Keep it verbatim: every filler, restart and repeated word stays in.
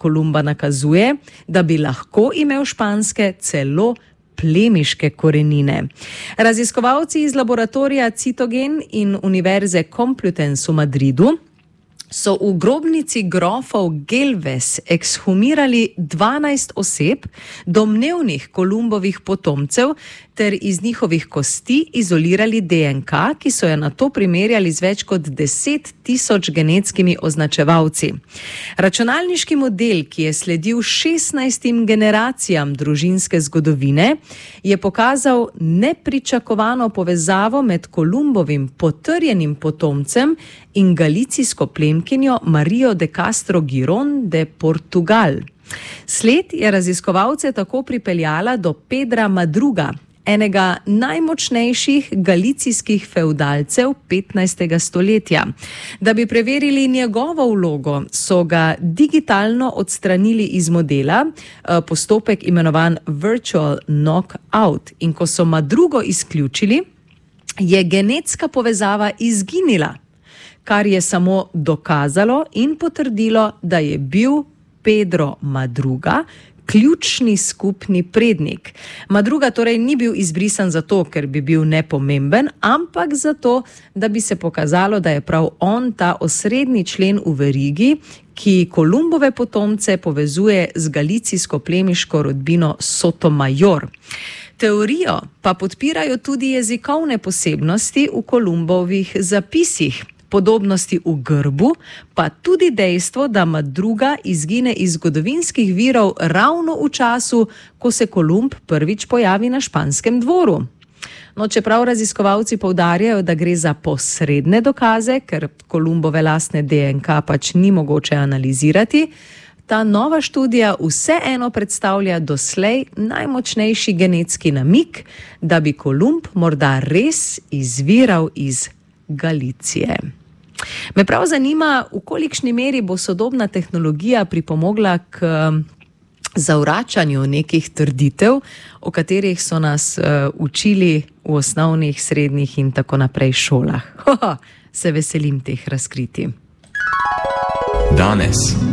Kolumba nakazuje, da bi lahko imel španske celo plemiške korenine. Raziskovalci iz laboratorija Citogen in Univerze Complutense v Madridu so v grobnici grofov Gelves ekshumirali dvanajst oseb, domnevnih Kolumbovih potomcev, ter iz njihovih kosti izolirali D N K, ki so jo nato primerjali z več kot deset tisoč genetskimi označevalci. Računalniški model, ki je sledil šestnajstim generacijam družinske zgodovine, je pokazal nepričakovano povezavo med Kolumbovim potrjenim potomcem in galicijsko plemkinjo Marijo de Castro Giron de Portugal. Sled je raziskovalce tako pripeljala do Pedra Madruga, enega najmočnejših galicijskih fevdalcev petnajstega stoletja. Da bi preverili njegovo vlogo, so ga digitalno odstranili iz modela, postopek imenovan virtual knockout, in ko so Madrugo izključili, je genetska povezava izginila, kar je samo dokazalo in potrdilo, da je bil Pedro Madruga ključni skupni prednik. Madruga torej ni bil izbrisan zato, ker bi bil nepomemben, ampak zato, da bi se pokazalo, da je prav on ta osrednji člen v verigi, ki Kolumbove potomce povezuje z galicijsko plemiško rodbino Sotomayor. Teorijo pa podpirajo tudi jezikovne posebnosti v Kolumbovih zapisih, podobnosti v grbu, pa tudi dejstvo, da Madruga izgine iz zgodovinskih virov ravno v času, ko se Kolumb prvič pojavi na španskem dvoru. No, čeprav raziskovalci poudarjajo, da gre za posredne dokaze, ker Kolumbove lastne D N K pač ni mogoče analizirati, ta nova študija vseeno predstavlja doslej najmočnejši genetski namig, da bi Kolumb morda res izviral iz Galicije. Me prav zanima, v kolikšni meri bo sodobna tehnologija pripomogla k zavračanju nekih trditev, o katerih so nas uh, učili v osnovnih, srednjih in tako naprej šolah. Hoho, se veselim teh razkritij. Danes.